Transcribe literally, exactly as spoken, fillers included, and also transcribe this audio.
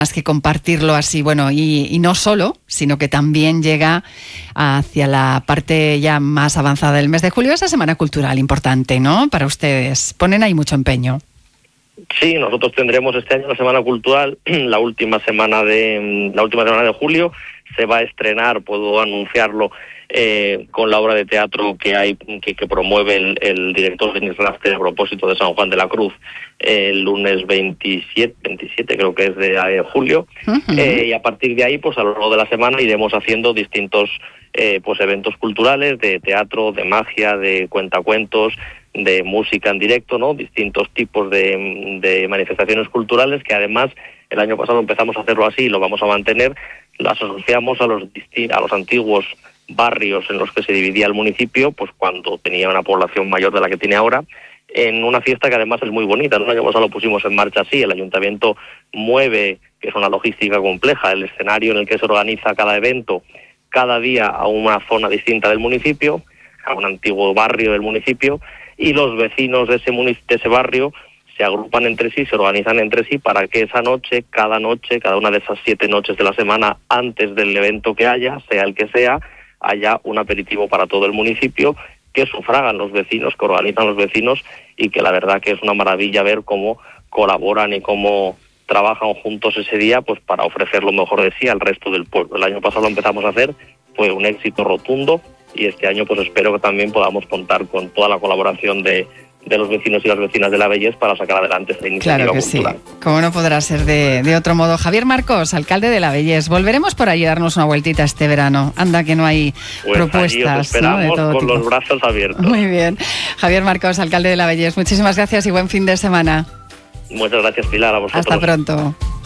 más que compartirlo así, bueno, y, y no solo, sino que también llega hacia la parte ya más avanzada del mes de julio, esa semana cultural importante, ¿no? Para ustedes, ponen ahí mucho empeño. Sí, nosotros tendremos este año la Semana Cultural, la última semana de la última semana de julio. Se va a estrenar, puedo anunciarlo, eh, con la obra de teatro que hay que, que promueve el, el director Denis Rafter a propósito de San Juan de la Cruz, eh, el lunes veintisiete, veintisiete creo que es de eh, julio. Uh-huh. eh, y a partir de ahí, pues a lo largo de la semana iremos haciendo distintos eh, pues eventos culturales de teatro, de magia, de cuentacuentos, de música en directo, ¿no? Distintos tipos de, de manifestaciones culturales que además el año pasado empezamos a hacerlo así y lo vamos a mantener. Las asociamos a los a los antiguos barrios en los que se dividía el municipio, pues cuando tenía una población mayor de la que tiene ahora, en una fiesta que además es muy bonita, ¿no? El año pasado lo pusimos en marcha así, el ayuntamiento mueve, que es una logística compleja, el escenario en el que se organiza cada evento, cada día a una zona distinta del municipio, a un antiguo barrio del municipio, y los vecinos de ese, munic- de ese barrio se agrupan entre sí, se organizan entre sí para que esa noche, cada noche, cada una de esas siete noches de la semana antes del evento que haya, sea el que sea, haya un aperitivo para todo el municipio que sufragan los vecinos, que organizan los vecinos y que la verdad que es una maravilla ver cómo colaboran y cómo trabajan juntos ese día pues para ofrecer lo mejor de sí al resto del pueblo. El año pasado lo empezamos a hacer, fue un éxito rotundo y este año pues espero que también podamos contar con toda la colaboración de, de los vecinos y las vecinas de La Vellés para sacar adelante esta iniciativa cultural. Claro que cultural. Sí, como no podrá ser de, de otro modo. Javier Marcos, alcalde de La Vellés, volveremos por allí a darnos una vueltita este verano. Anda que no hay pues propuestas, allí os esperamos, ¿no? De todo con tipo. Los brazos abiertos. Muy bien. Javier Marcos, alcalde de La Vellés, muchísimas gracias y buen fin de semana. Muchas gracias, Pilar, a vosotros. Hasta pronto.